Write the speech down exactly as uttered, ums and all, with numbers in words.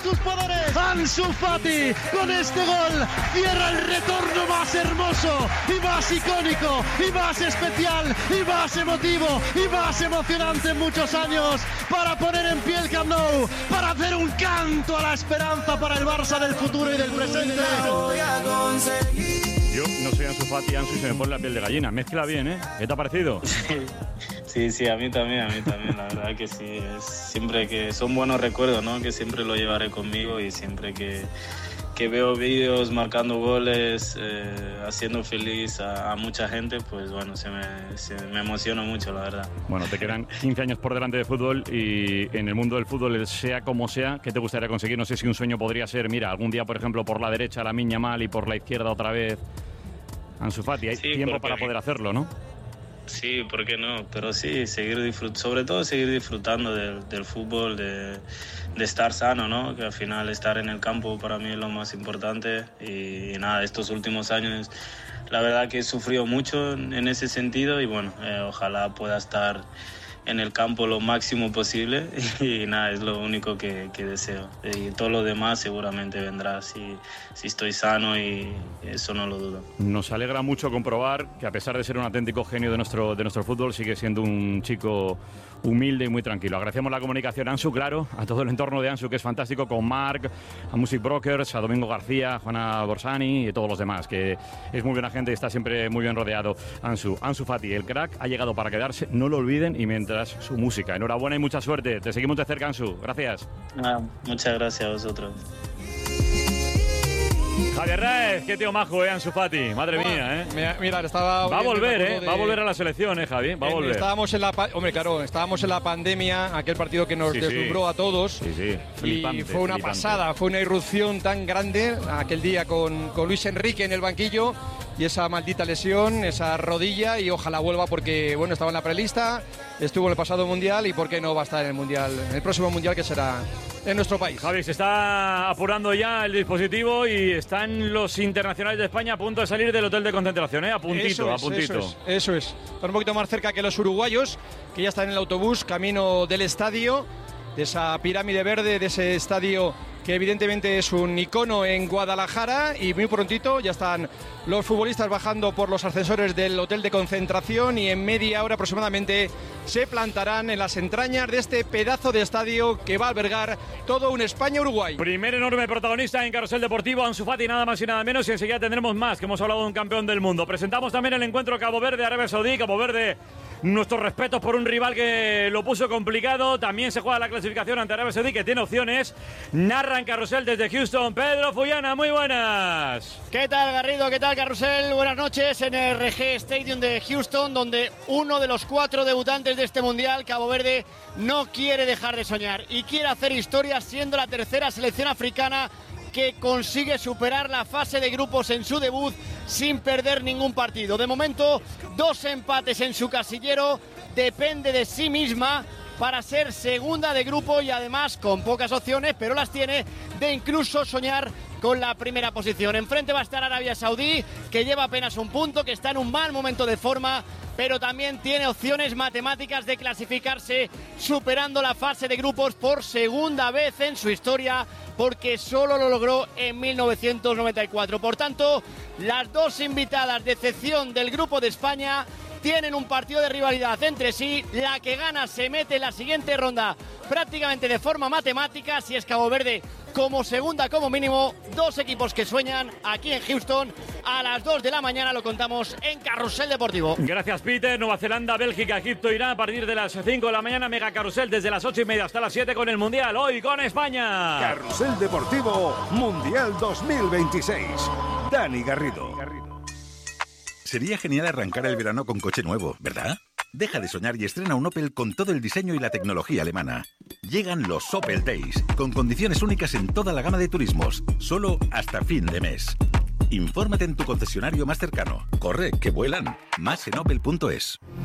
sus poderes. Ansu Fati con este gol cierra el retorno más hermoso y más icónico y más especial y más emotivo y más emocionante en muchos años para poner en pie el Camp Nou, para hacer un canto a la esperanza para el Barça del futuro y del presente. Yo no soy Ansu Fati, Ansu, y se me pone la piel de gallina. Mezcla bien, ¿eh? ¿Qué te ha parecido? Sí, sí, sí, a mí también, a mí también, la verdad que sí. Es siempre que son buenos recuerdos, ¿no? Que siempre lo llevaré conmigo y siempre que, que veo vídeos marcando goles, eh, haciendo feliz a, a mucha gente, pues bueno, se me, se me emociono mucho, la verdad. Bueno, te quedan quince años por delante de fútbol y en el mundo del fútbol, sea como sea, ¿qué te gustaría conseguir? No sé si un sueño podría ser, mira, algún día, por ejemplo, por la derecha Lamine Yamal y por la izquierda otra vez Ansu Fati. Hay sí, tiempo para poder hacerlo, ¿no? Sí, ¿por qué no? Pero sí, seguir disfrutando, sobre todo seguir disfrutando del, del fútbol, de, de estar sano, ¿no? Que al final estar en el campo para mí es lo más importante. Y, y nada, estos últimos años la verdad que he sufrido mucho en, en ese sentido y bueno, eh, ojalá pueda estar en el campo lo máximo posible y, y nada, es lo único que, que deseo. Y todo lo demás seguramente vendrá si, si estoy sano y eso no lo dudo. Nos alegra mucho comprobar que a pesar de ser un auténtico genio de nuestro, de nuestro fútbol, sigue siendo un chico humilde y muy tranquilo. Agradecemos la comunicación a Ansu, claro, a todo el entorno de Ansu, que es fantástico, con Marc, a Music Brokers, a Domingo García, a Juana Borsani y todos los demás, que es muy buena gente y está siempre muy bien rodeado. Ansu, Ansu Fati, el crack, ha llegado para quedarse, no lo olviden, y mientras su música. Enhorabuena y mucha suerte. Te seguimos de cerca, Ansu. Gracias. Ah, muchas gracias a vosotros. Javier Raez, qué tío majo, eh, Ansu Fati. Madre bueno, mía, eh. Mira, mira estaba va a volver, eh. De... Va a volver a la selección, eh, Javi. Va a volver. Estábamos en la, hombre, claro, estábamos en la pandemia, aquel partido que nos sí, deslumbró sí. a todos. Sí, sí. Flipante, y fue una flipante. pasada, fue una irrupción tan grande aquel día con, con Luis Enrique en el banquillo y esa maldita lesión, esa rodilla, y ojalá vuelva porque, bueno, estaba en la prelista, estuvo en el pasado mundial y por qué no va a estar en el mundial, en el próximo mundial que será en nuestro país. Javi, se está apurando ya el dispositivo y están los internacionales de España a punto de salir del hotel de concentración, ¿eh? A puntito, eso es, a puntito. Eso es, eso es. Están un poquito más cerca que los uruguayos, que ya están en el autobús, camino del estadio, de esa pirámide verde, de ese estadio que evidentemente es un icono en Guadalajara, y muy prontito ya están los futbolistas bajando por los ascensores del hotel de concentración y en media hora aproximadamente se plantarán en las entrañas de este pedazo de estadio que va a albergar todo un España-Uruguay. Primer enorme protagonista en Carrusel Deportivo, Ansu Fati, nada más y nada menos, y enseguida tendremos más, que hemos hablado de un campeón del mundo. Presentamos también el encuentro Cabo Verde-Arabia Saudí. Cabo Verde, nuestros respetos por un rival que lo puso complicado. También se juega la clasificación ante Arabia Saudí, que tiene opciones. Narra en Carrusel desde Houston Pedro Fullana, muy buenas. ¿Qué tal, Garrido? ¿Qué tal, Carrusel? Buenas noches en el R G Stadium de Houston, donde uno de los cuatro debutantes de este mundial, Cabo Verde, no quiere dejar de soñar y quiere hacer historia siendo la tercera selección africana que consigue superar la fase de grupos en su debut sin perder ningún partido. De momento, dos empates en su casillero, depende de sí misma para ser segunda de grupo y además con pocas opciones, pero las tiene, de incluso soñar con la primera posición. Enfrente va a estar Arabia Saudí, que lleva apenas un punto, que está en un mal momento de forma, pero también tiene opciones matemáticas de clasificarse superando la fase de grupos por segunda vez en su historia, porque solo lo logró en mil novecientos noventa y cuatro. Por tanto, las dos invitadas de excepción del grupo de España tienen un partido de rivalidad entre sí. La que gana se mete en la siguiente ronda prácticamente de forma matemática, si es Cabo Verde como segunda como mínimo. Dos equipos que sueñan aquí en Houston a las dos de la mañana, lo contamos en Carrusel Deportivo. Gracias, Peter. Nueva Zelanda, Bélgica, Egipto, Irán a partir de las cinco de la mañana. Mega Carrusel desde las ocho y media hasta las siete con el Mundial, hoy con España. Carrusel Deportivo Mundial dos mil veintiséis. Dani Garrido. Sería genial arrancar el verano con coche nuevo, ¿verdad? Deja de soñar y estrena un Opel con todo el diseño y la tecnología alemana. Llegan los Opel Days, con condiciones únicas en toda la gama de turismos, solo hasta fin de mes. Infórmate en tu concesionario más cercano. Corre, que vuelan. Más en opel punto es.